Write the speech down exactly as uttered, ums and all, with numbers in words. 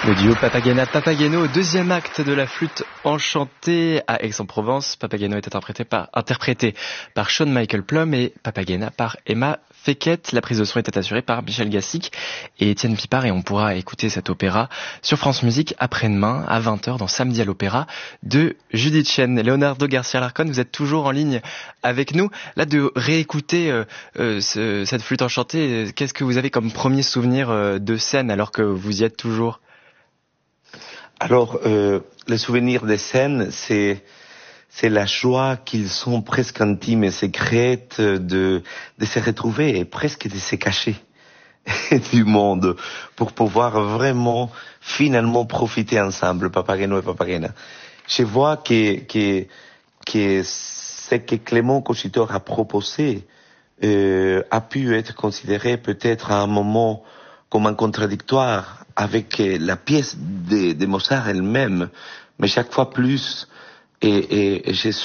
Le duo Papagena-Papageno au deuxième acte de la flûte enchantée à Aix-en-Provence. Papageno est interprété par, interprété par Sean Michael Plum et Papagena par Emma Fequet. La prise de son était assurée par Michel Gassic et Étienne Pipard, et on pourra écouter cet opéra sur France Musique après-demain à vingt heures dans Samedi à l'Opéra de Judith Chen. Leonardo Garcia-Larcon, vous êtes toujours en ligne avec nous. Là, de réécouter euh, euh, ce, cette flûte enchantée, qu'est-ce que vous avez comme premier souvenir euh, de scène alors que vous y êtes toujours ? Alors, euh, le souvenir des scènes, c'est c'est la joie qu'ils sont presque intimes et secrètes de de se retrouver et presque de se cacher du monde pour pouvoir vraiment finalement profiter ensemble, Papageno et Papagena. Je vois que que que ce que Clément Cochitor a proposé euh, a pu être considéré peut-être à un moment comme un contradictoire avec la pièce de, de Mozart elle-même, mais chaque fois plus, et, et, et je